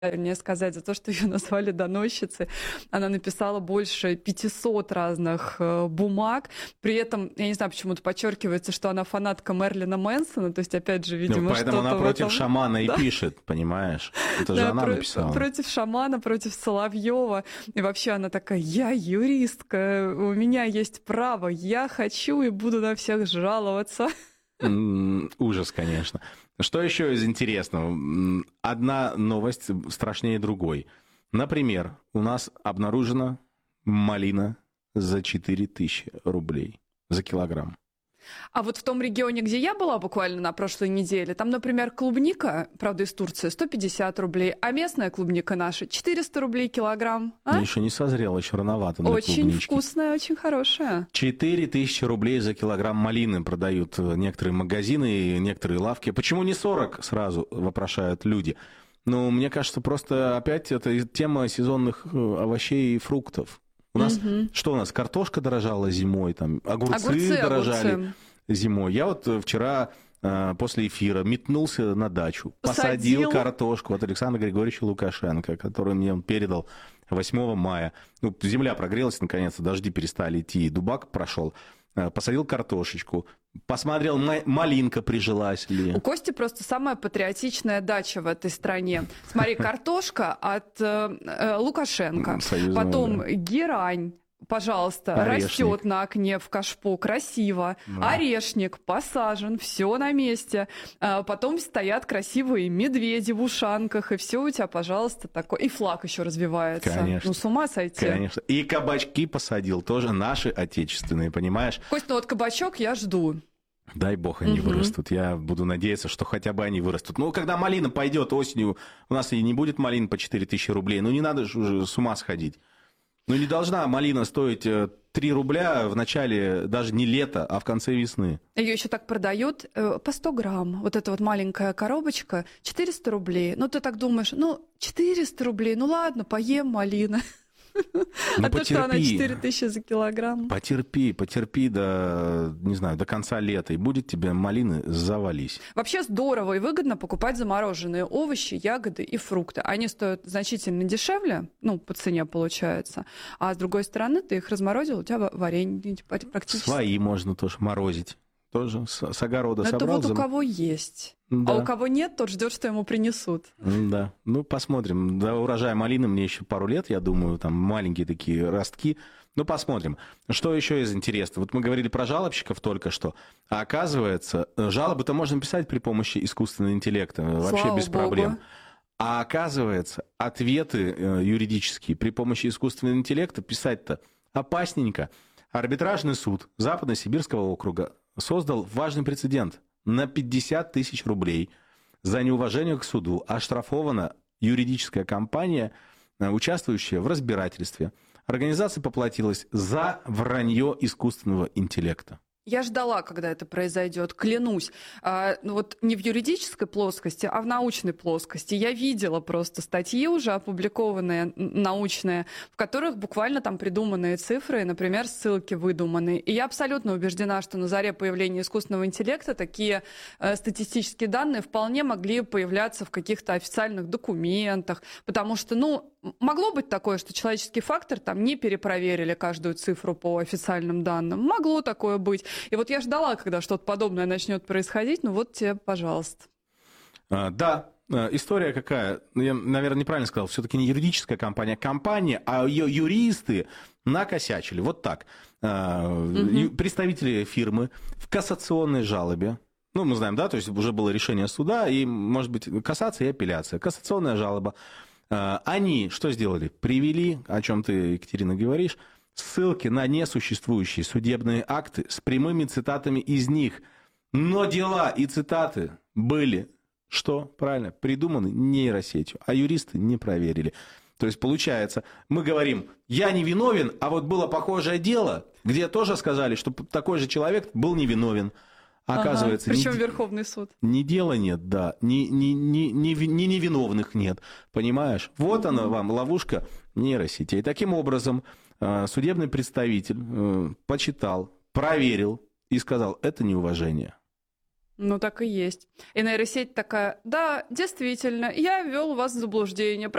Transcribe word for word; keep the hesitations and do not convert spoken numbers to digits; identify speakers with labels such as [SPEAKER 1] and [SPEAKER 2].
[SPEAKER 1] Мне сказать, за то, что ее назвали доносчицей. Она написала больше пятисот разных э, бумаг. При этом, я не знаю, почему-то подчеркивается, что она фанатка Мерлина Мэнсона. То есть, опять же, видимо,
[SPEAKER 2] ну, поэтому
[SPEAKER 1] что-то
[SPEAKER 2] она против
[SPEAKER 1] этом...
[SPEAKER 2] шамана и
[SPEAKER 1] да?
[SPEAKER 2] пишет, понимаешь? Это же
[SPEAKER 1] да,
[SPEAKER 2] она
[SPEAKER 1] про-
[SPEAKER 2] написала.
[SPEAKER 1] Против шамана, против Соловьева. И вообще она такая: я юристка, у меня есть право, я хочу и буду на всех жаловаться.
[SPEAKER 2] Ужас, конечно. Что еще из интересного? Одна новость страшнее другой. Например, у нас обнаружена малина за четыре тысячи рублей за килограмм.
[SPEAKER 1] А вот в том регионе, где я была буквально на прошлой неделе, там, например, клубника, правда, из Турции, сто пятьдесят рублей, а местная клубника наша четыреста рублей килограмм. А?
[SPEAKER 2] Ну, еще не созрела, еще рановато для
[SPEAKER 1] Очень
[SPEAKER 2] клубнички.
[SPEAKER 1] вкусная, очень хорошая.
[SPEAKER 2] четыре тысячи рублей за килограмм малины продают некоторые магазины и некоторые лавки. Почему не сорок, сразу вопрошают люди. Ну, мне кажется, просто опять это тема сезонных овощей и фруктов. У нас, угу. что у нас, картошка дорожала зимой, там, огурцы, огурцы дорожали огурцы. зимой. Я вот вчера э, после эфира метнулся на дачу, посадил, посадил картошку от Александра Григорьевича Лукашенко, который мне он передал восьмого мая. Ну, земля прогрелась, наконец-то, дожди перестали идти, дубак прошел. Посадил картошечку, посмотрел, малинка прижилась ли.
[SPEAKER 1] У Кости просто самая патриотичная дача в этой стране. Смотри, картошка от э, Лукашенко, Союзная, потом да. герань, пожалуйста, орешник. Растет на окне в кашпо, красиво. Да. Орешник посажен, все на месте. А потом стоят красивые медведи в ушанках, и все у тебя, пожалуйста, такое. И флаг еще развивается.
[SPEAKER 2] Конечно.
[SPEAKER 1] Ну, с ума сойти.
[SPEAKER 2] Конечно. И кабачки посадил, тоже наши отечественные, понимаешь?
[SPEAKER 1] Кость, ну вот кабачок я жду.
[SPEAKER 2] Дай бог они угу. вырастут. Я буду надеяться, что хотя бы они вырастут. Ну, когда малина пойдет осенью, у нас и не будет малин по четыре тысячи рублей. Ну, не надо же уже с ума сходить. Ну, не должна малина стоить три рубля в начале даже не лета, а в конце весны.
[SPEAKER 1] Ее еще так продают э, по сто грамм. Вот эта вот маленькая коробочка, четыреста рублей. Ну, ты так думаешь, ну, четыреста рублей, ну ладно, поем малина.
[SPEAKER 2] Ну,
[SPEAKER 1] а
[SPEAKER 2] потерпи.
[SPEAKER 1] то, что она четыре тысячи за килограмм.
[SPEAKER 2] Потерпи, потерпи до, не знаю, до конца лета, и будет тебе малины завались.
[SPEAKER 1] Вообще здорово и выгодно покупать замороженные овощи, ягоды и фрукты. Они стоят значительно дешевле, ну, по цене получается. А с другой стороны, ты их разморозил, у тебя варенье практически...
[SPEAKER 2] Свои можно тоже морозить. Тоже с, с огорода
[SPEAKER 1] Но
[SPEAKER 2] собрал.
[SPEAKER 1] Это вот у кого есть.
[SPEAKER 2] Да.
[SPEAKER 1] А у кого нет, тот ждет, что ему принесут.
[SPEAKER 2] Да. Ну, посмотрим. До урожая малины мне еще пару лет, я думаю, там маленькие такие ростки. Ну, посмотрим. Что еще из интересного? Вот мы говорили про жалобщиков только что. А оказывается, жалобы-то можно писать при помощи искусственного интеллекта. Вообще
[SPEAKER 1] Слава
[SPEAKER 2] без
[SPEAKER 1] Богу.
[SPEAKER 2] проблем. А оказывается, ответы юридические при помощи искусственного интеллекта писать-то опасненько. Арбитражный суд Западно-Сибирского округа создал важный прецедент. На пятьдесят тысяч рублей за неуважение к суду оштрафована юридическая компания, участвующая в разбирательстве. Организация поплатилась за вранье искусственного интеллекта.
[SPEAKER 1] Я ждала, когда это произойдет, клянусь. А, ну вот не в юридической плоскости, а в научной плоскости. Я видела просто статьи уже опубликованные, научные, в которых буквально там придуманные цифры, например, ссылки выдуманные. И я абсолютно убеждена, что на заре появления искусственного интеллекта такие э, статистические данные вполне могли появляться в каких-то официальных документах, потому что, ну, могло быть такое, что человеческий фактор там не перепроверили каждую цифру по официальным данным. Могло такое быть. И вот я ждала, когда что-то подобное начнет происходить, ну вот тебе, пожалуйста.
[SPEAKER 2] А, да, история какая? Я, наверное, неправильно сказал. Все-таки не юридическая компания, а компания, а ее юристы накосячили. Вот так. Угу. Представители фирмы в кассационной жалобе, ну, мы знаем, да, то есть уже было решение суда, и, может быть, кассация и апелляция. Кассационная жалоба. Они что сделали? Привели, о чем ты, Екатерина, говоришь, ссылки на несуществующие судебные акты с прямыми цитатами из них. Но дела и цитаты были, что, правильно, придуманы нейросетью, а юристы не проверили. То есть, получается, мы говорим, я не виновен, а вот было похожее дело, где тоже сказали, что такой же человек был невиновен. Оказывается,
[SPEAKER 1] ага, причем
[SPEAKER 2] ни,
[SPEAKER 1] Верховный суд.
[SPEAKER 2] Ни дела нет, да, ни, ни, ни, ни, ни невиновных нет, понимаешь? Вот она вам, ловушка нейросетей. Таким образом, судебный представитель почитал, проверил и сказал, это неуважение.
[SPEAKER 1] Ну, так и есть. И нейросеть такая: да, действительно, я ввел вас в заблуждение.